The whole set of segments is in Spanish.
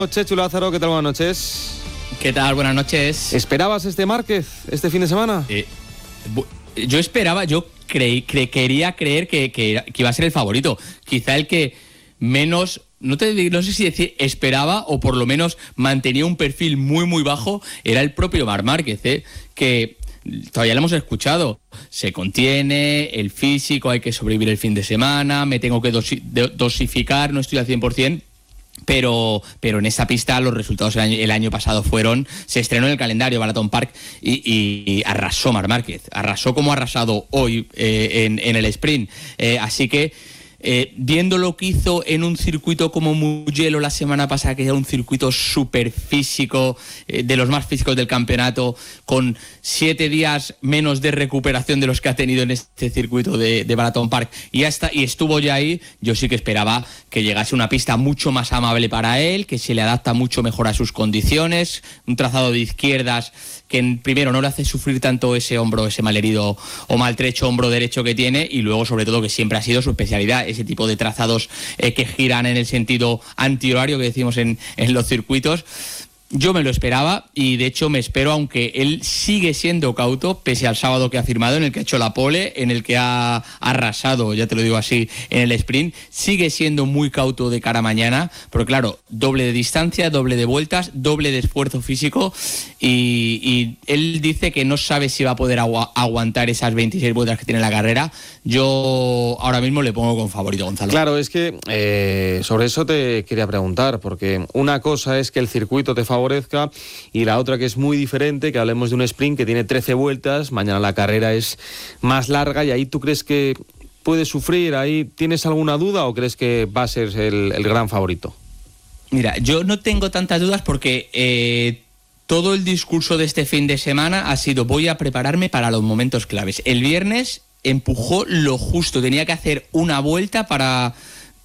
Buenas noches, Chulo Lázaro, ¿qué tal? Buenas noches. ¿Qué tal? Buenas noches. ¿Esperabas este Márquez este fin de semana? Yo esperaba, quería creer que iba a ser el favorito. Quizá el que menos, no sé si decir esperaba, o por lo menos mantenía un perfil muy muy bajo, era el propio Marc Márquez, que todavía lo hemos escuchado. Se contiene, el físico, hay que sobrevivir el fin de semana, me tengo que dosificar, no estoy al 100%. Pero en esa pista los resultados el año pasado se estrenó en el calendario Balaton Park y arrasó Marc Márquez, arrasó como ha arrasado hoy en el sprint, así que viendo lo que hizo en un circuito como Mugello la semana pasada, que era un circuito súper físico, de los más físicos del campeonato, con 7 días menos de recuperación de los que ha tenido en este circuito de Balaton Park, y estuvo ya ahí, yo sí que esperaba que llegase una pista mucho más amable para él, que se le adapta mucho mejor a sus condiciones, un trazado de izquierdas que primero no le hace sufrir tanto ese hombro, ese malherido o maltrecho hombro derecho que tiene, y luego sobre todo que siempre ha sido su especialidad, ese tipo de trazados que giran en el sentido antihorario que decimos en los circuitos. Yo me lo esperaba, y de hecho me espero, aunque él sigue siendo cauto, pese al sábado que ha firmado, en el que ha hecho la pole, en el que ha arrasado, ya te lo digo así, en el sprint, sigue siendo muy cauto de cara a mañana, pero claro, doble de distancia, doble de vueltas, doble de esfuerzo físico, y él dice que no sabe si va a poder aguantar esas 26 vueltas que tiene la carrera. Yo ahora mismo le pongo como favorito, Gonzalo. Claro, es que sobre eso te quería preguntar, porque una cosa es que el circuito te favorezca, y la otra, que es muy diferente, que hablemos de un sprint que tiene 13 vueltas, mañana la carrera es más larga, y ahí tú crees que puede sufrir. ¿Ahí tienes alguna duda o crees que va a ser el gran favorito? Mira, yo no tengo tantas dudas porque todo el discurso de este fin de semana ha sido: voy a prepararme para los momentos claves. El viernes empujó lo justo, tenía que hacer una vuelta para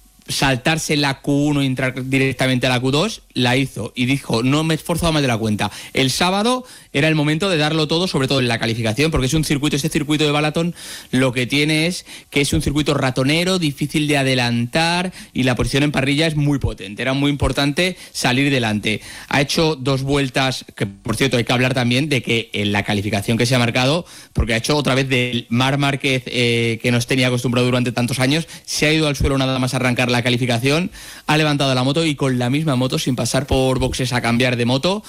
saltarse la Q1 y entrar directamente a la Q2, la hizo y dijo: no me he esforzado más de la cuenta. El sábado era el momento de darlo todo, sobre todo en la calificación, porque este circuito de Balaton lo que tiene es que es un circuito ratonero, difícil de adelantar, y la posición en parrilla es muy potente, era muy importante salir delante. Ha hecho 2 vueltas, que por cierto hay que hablar también de que en la calificación que se ha marcado, porque ha hecho otra vez del Marc Márquez que nos tenía acostumbrado durante tantos años, se ha ido al suelo nada más arrancar la calificación, ha levantado la moto y con la misma moto, sin pasar por boxes a cambiar de moto,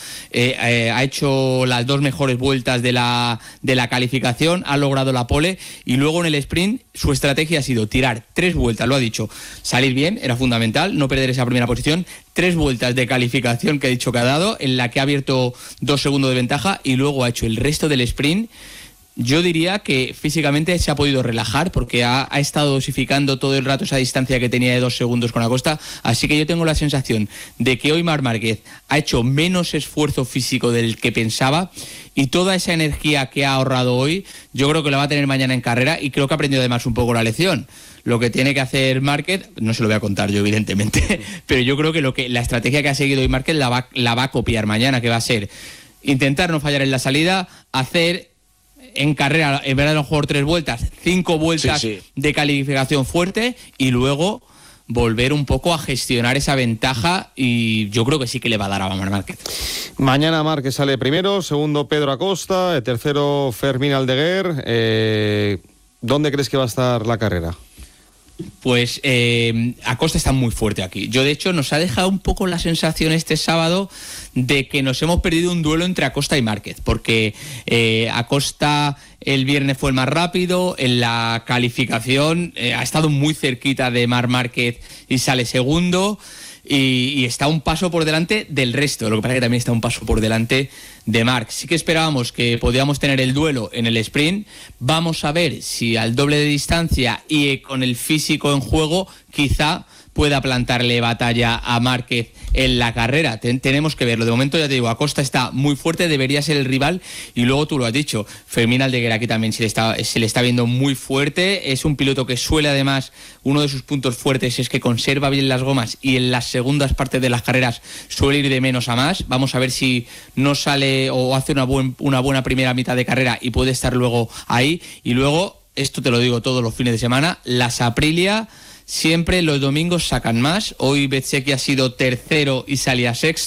ha hecho las 2 mejores vueltas de la calificación, ha logrado la pole, y luego en el sprint su estrategia ha sido tirar 3 vueltas, lo ha dicho, salir bien, era fundamental, no perder esa primera posición, 3 vueltas de calificación que ha dicho que ha dado, en la que ha abierto 2 segundos de ventaja, y luego ha hecho el resto del sprint. Yo diría que físicamente se ha podido relajar, porque ha estado dosificando todo el rato esa distancia que tenía de 2 segundos con Acosta, así que yo tengo la sensación de que hoy Marc Márquez ha hecho menos esfuerzo físico del que pensaba, y toda esa energía que ha ahorrado hoy yo creo que la va a tener mañana en carrera, y creo que ha aprendido además un poco la lección. Lo que tiene que hacer Márquez, no se lo voy a contar yo evidentemente, pero yo creo que la estrategia que ha seguido hoy Márquez la va a copiar mañana, que va a ser intentar no fallar en la salida, hacer en carrera, en verdad, en el juego 3 vueltas, 5 vueltas de calificación fuerte, y luego volver un poco a gestionar esa ventaja, y yo creo que sí que le va a dar a Marc Márquez. Mañana Márquez sale primero, segundo Pedro Acosta, tercero Fermín Aldeguer. ¿Dónde crees que va a estar la carrera? Pues Acosta está muy fuerte aquí. Yo, de hecho, nos ha dejado un poco la sensación este sábado de que nos hemos perdido un duelo entre Acosta y Márquez, porque Acosta el viernes fue el más rápido, en la calificación ha estado muy cerquita de Marc Márquez y sale segundo, y está un paso por delante del resto. Lo que pasa es que también está un paso por delante de Marc. Sí que esperábamos que podíamos tener el duelo en el sprint. Vamos a ver si al doble de distancia y con el físico en juego quizá pueda plantarle batalla a Márquez en la carrera. Tenemos que verlo. De momento, ya te digo, Acosta está muy fuerte, debería ser el rival, y luego tú lo has dicho, Fermín Aldeguer aquí también se le está viendo muy fuerte. Es un piloto que suele, además, uno de sus puntos fuertes es que conserva bien las gomas, y en las segundas partes de las carreras suele ir de menos a más. Vamos a ver si no sale o hace una buena primera mitad de carrera y puede estar luego ahí. Y luego, esto te lo digo todos los fines de semana, las Aprilia siempre los domingos sacan más. Hoy Bezzecchi ha sido tercero y salía sexto.